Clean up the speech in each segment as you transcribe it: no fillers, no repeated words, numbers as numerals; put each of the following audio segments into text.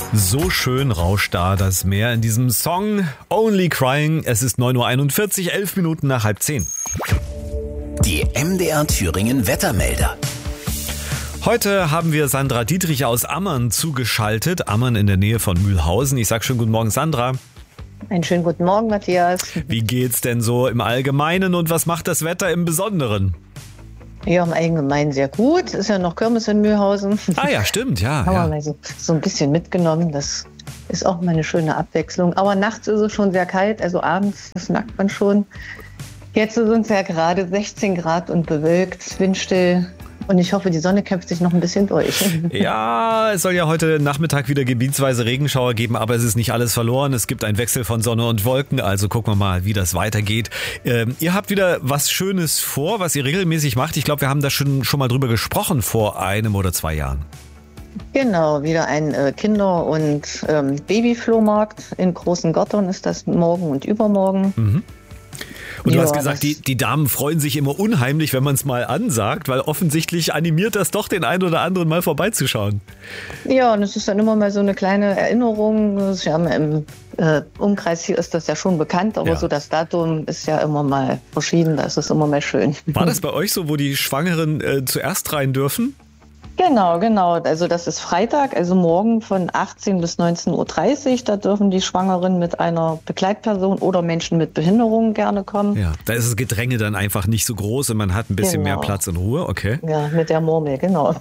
So schön rauscht da das Meer in diesem Song Only Crying. Es ist 9:41 Uhr, 11 Minuten nach 9:30. Die MDR Thüringen Wettermelder. Heute haben wir Sandra Dietrich aus Ammer'n zugeschaltet. Ammer'n in der Nähe von Mühlhausen. Ich sag schön guten Morgen, Sandra. Einen schönen guten Morgen, Matthias. Wie geht's denn so im Allgemeinen und was macht das Wetter im Besonderen? Ja, im Allgemeinen sehr gut. Ist ja noch Kirmes in Mühlhausen. Ah ja, stimmt, ja. Haben wir mal so ein bisschen mitgenommen. Das ist auch mal eine schöne Abwechslung. Aber nachts ist es schon sehr kalt, also abends, das merkt man schon. Jetzt sind es ja gerade 16 Grad und bewölkt, windstill. Und ich hoffe, die Sonne kämpft sich noch ein bisschen durch. Ja, es soll ja heute Nachmittag wieder gebietsweise Regenschauer geben, aber es ist nicht alles verloren. Es gibt einen Wechsel von Sonne und Wolken, also gucken wir mal, wie das weitergeht. Ihr habt wieder was Schönes vor, was ihr regelmäßig macht. Ich glaube, wir haben da schon mal drüber gesprochen vor 1 oder 2 Jahren. Genau, wieder ein Kinder- und Babyflohmarkt in Großen Gottern ist das morgen und übermorgen. Mhm. Und du ja, hast gesagt, die Damen freuen sich immer unheimlich, wenn man es mal ansagt, weil offensichtlich animiert das doch den einen oder anderen mal vorbeizuschauen. Ja, und es ist dann immer mal so eine kleine Erinnerung. Ja, im Umkreis hier ist das ja schon bekannt, aber so das Datum ist ja immer mal verschieden, da ist es immer mal schön. War das bei euch so, wo die Schwangeren zuerst rein dürfen? Genau. Also das ist Freitag, also morgen von 18 bis 19:30 Uhr. Da dürfen die Schwangeren mit einer Begleitperson oder Menschen mit Behinderung gerne kommen. Ja, da ist das Gedränge dann einfach nicht so groß und man hat ein bisschen mehr Platz und Ruhe, okay? Ja, mit der Murmel, genau.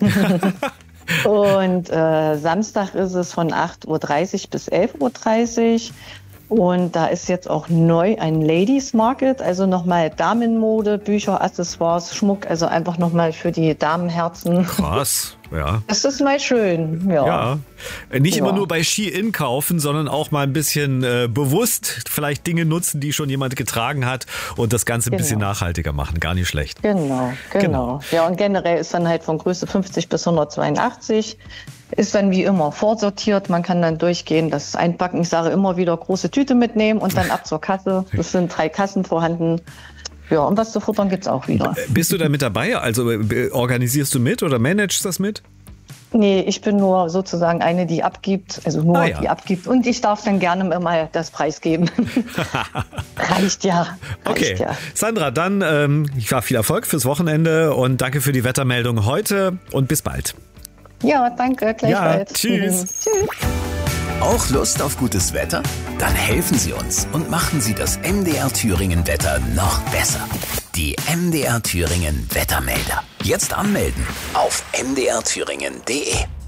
Und Samstag ist es von 8:30 Uhr bis 11:30 Uhr. Und da ist jetzt auch neu ein Ladies Market, also nochmal Damenmode, Bücher, Accessoires, Schmuck, also einfach nochmal für die Damenherzen. Krass, ja. Das ist mal schön, ja. Ja, nicht immer nur bei Shein kaufen, sondern auch mal ein bisschen bewusst vielleicht Dinge nutzen, die schon jemand getragen hat und das Ganze ein bisschen nachhaltiger machen, gar nicht schlecht. Genau. Ja, und generell ist dann halt von Größe 50 bis 182. Ist dann wie immer vorsortiert. Man kann dann durchgehen, das einpacken. Ich sage immer wieder, große Tüte mitnehmen und dann ab zur Kasse. Es sind 3 Kassen vorhanden. Ja, und was zu futtern gibt's auch wieder. Bist du da mit dabei? Also organisierst du mit oder managst das mit? Nee, ich bin nur sozusagen eine, die abgibt, die abgibt. Und ich darf dann gerne mal das Preis geben. Reicht ja. Okay, Sandra, dann viel Erfolg fürs Wochenende und danke für die Wettermeldung heute und bis bald. Ja, danke, gleichfalls. Ja, tschüss. Tschüss. Auch Lust auf gutes Wetter? Dann helfen Sie uns und machen Sie das MDR Thüringen Wetter noch besser. Die MDR Thüringen Wettermelder. Jetzt anmelden auf mdrthüringen.de.